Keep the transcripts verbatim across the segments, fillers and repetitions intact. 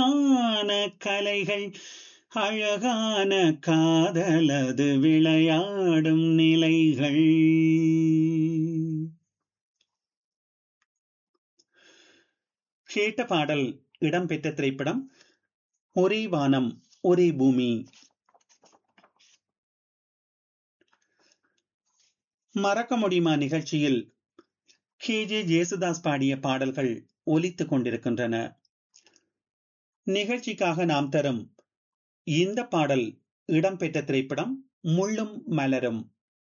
அழகான கலைகள் அழகான காதலது விளையாடும் நிலைகள். கேட்ட பாடல் இடம்பெற்ற திரைப்படம் ஒரே வானம் ஒரே பூமி. மறக்க முடியுமா நிகழ்ச்சியில் கே ஜே ஜேசுதாஸ் பாடிய பாடல்கள் ஒலித்துக் கொண்டிருக்கின்றன. நிகழ்ச்சிக்காக நாம் தரும் இந்த பாடல் இடம்பெற்ற திரைப்படம் முள்ளும் மலரும்.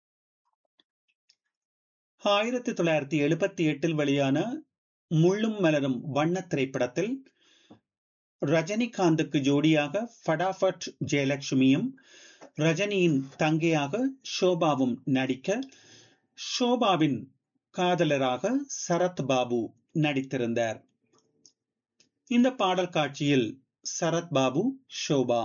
ஆயிரத்தி தொள்ளாயிரத்தி எழுபத்தி எட்டில் வெளியான முள்ளும் மலரும் வண்ண திரைப்படத்தில் ரஜினிகாந்துக்கு ஜோடியாக ஃபடாஃபட் ஜெயலட்சுமியும் ரஜினியின் தங்கையாக ஷோபாவும் நடிக்க, ஷோபாவின் காதலராக சரத் பாபு நடித்திருந்தார். இந்த பாடல் காட்சியில் சரத் பாபு, ஷோபா.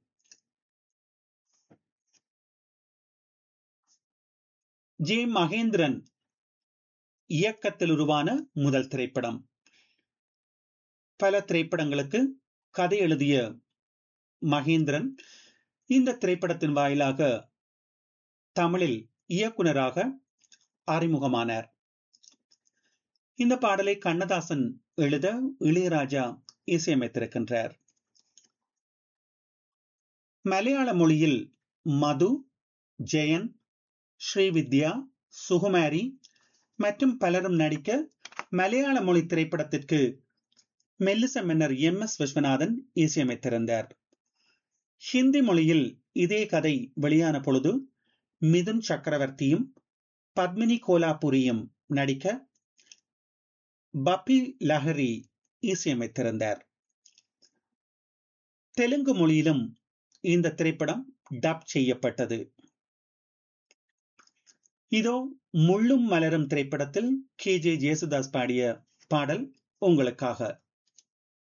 ஜே மகேந்திரன் இயக்கத்தில் உருவான முதல் திரைப்படம். பல திரைப்படங்களுக்கு கதை எழுதிய மகேந்திரன் இந்த திரைப்படத்தின் வாயிலாக தமிழில் இயக்குனராக அறிமுகமானார். இந்த பாடலை கண்ணதாசன் எழுத இளையராஜா இசையமைத்திருக்கின்றார். மலையாள மொழியில் மது, ஜெயன், ஸ்ரீவித்யா, சுகுமாரி மற்றும் பலரும் நடிக்க மலையாள மொழி திரைப்படத்திற்கு மெல்லிச மன்னர் எம் எஸ் விஸ்வநாதன் இசையமைத்திருந்தார். ஹிந்தி மொழியில் இதே கதை வெளியான பொழுது மிதுன் சக்கரவர்த்தியும் பத்மினி கோலாபுரியும் நடிக்க பப்பி லஹரி இசையமைத்திருந்தார். தெலுங்கு மொழியிலும் இந்த திரைப்படம் டப் செய்யப்பட்டது. இதோ முள்ளும் மலரும் திரைப்படத்தில் கே ஜே ஜேசுதாஸ் பாடிய பாடல் உங்களுக்காக.